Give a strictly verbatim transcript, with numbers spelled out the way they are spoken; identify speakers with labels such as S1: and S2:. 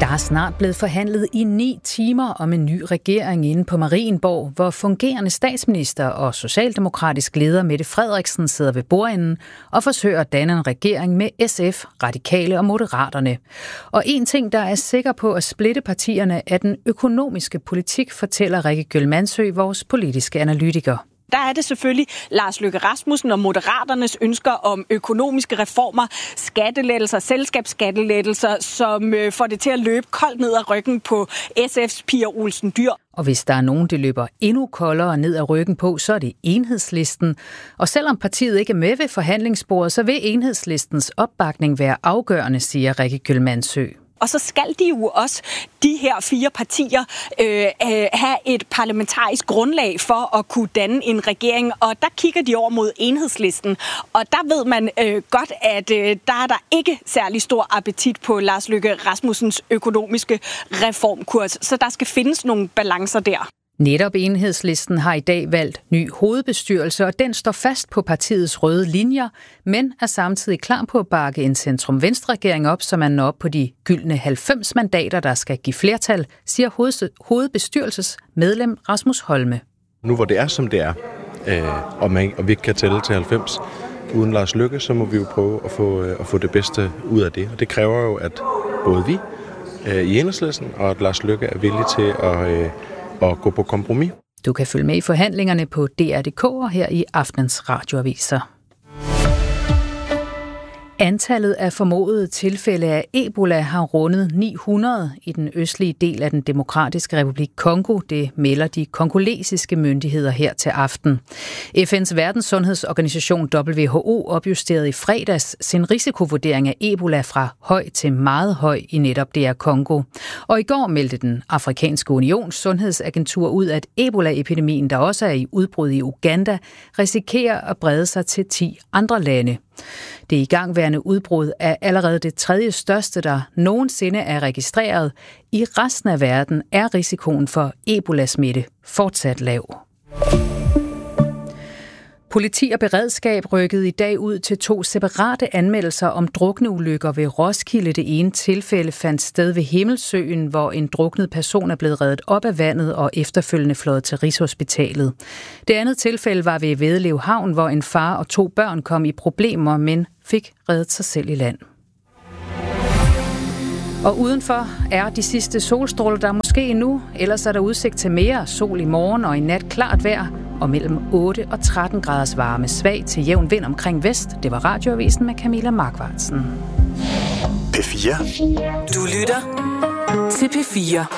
S1: Der er snart blevet forhandlet i ni timer om en ny regering inde på Marienborg, hvor fungerende statsminister og socialdemokratisk leder Mette Frederiksen sidder ved bordenden og forsøger at danne en regering med S F, Radikale og Moderaterne. Og en ting, der er sikker på at splitte partierne, er den økonomiske politik, fortæller Rikke Gjøl-Mandsø, vores politiske analytiker.
S2: Der er det selvfølgelig Lars Løkke Rasmussen og Moderaternes ønsker om økonomiske reformer, skattelettelser, selskabsskattelettelser, som får det til at løbe koldt ned ad ryggen på S F's Pia Olsen Dyhr.
S1: Og hvis der er nogen, det løber endnu koldere ned ad ryggen på, så er det Enhedslisten. Og selvom partiet ikke er med ved forhandlingsbordet, så vil Enhedslistens opbakning være afgørende, siger Rikke Gjøl-Mandsø.
S2: Og så skal de jo også, de her fire partier, øh, have et parlamentarisk grundlag for at kunne danne en regering. Og der kigger de over mod Enhedslisten. Og der ved man øh, godt, at øh, der er der ikke særlig stor appetit på Lars Løkke Rasmussens økonomiske reformkurs. Så der skal findes nogle balancer der.
S1: Netop Enhedslisten har i dag valgt ny hovedbestyrelse, og den står fast på partiets røde linjer, men er samtidig klar på at bakke en centrum-venstre-regering op, så man når op på de gyldne halvfems mandater, der skal give flertal, siger hovedbestyrelsesmedlem Rasmus Holme.
S3: Nu hvor det er, som det er, øh, og, man, og vi ikke kan tælle til halvfems uden Lars Løkke, så må vi jo prøve at få, øh, at få det bedste ud af det. Og det kræver jo, at både vi øh, i Enhedslisten og at Lars Løkke er villige til at... Øh, og gå på kompromis.
S1: Du kan følge med i forhandlingerne på D R punktum D K og her i aftenens radioaviser. Antallet af formodede tilfælde af Ebola har rundet ni hundrede i den østlige del af den demokratiske republik Kongo. Det melder de kongolesiske myndigheder her til aften. F N's verdenssundhedsorganisation W H O opjusterede i fredags sin risikovurdering af Ebola fra høj til meget høj i netop D R Kongo. Og i går meldte den Afrikanske Unions sundhedsagentur ud, at Ebola-epidemien, der også er i udbrud i Uganda, risikerer at brede sig til ti andre lande. Det igangværende udbrud er allerede det tredje største, der nogensinde er registreret. I resten af verden er risikoen for Ebola-smitte fortsat lav. Politi og beredskab rykkede i dag ud til to separate anmeldelser om drukneulykker ved Roskilde. Det ene tilfælde fandt sted ved Himmelsøen, hvor en druknet person er blevet reddet op af vandet og efterfølgende fløjet til Rigshospitalet. Det andet tilfælde var ved Vedelev Havn, hvor en far og to børn kom i problemer, men fik reddet sig selv i land. Og udenfor er de sidste solstråler der måske endnu, ellers er der udsigt til mere sol i morgen og i nat klart vejr, og mellem otte og tretten graders varme, svag til jævn vind omkring vest. Det var Radioavisen med Camilla Markvartsen.
S4: P fire.
S5: Du lytter til P fire.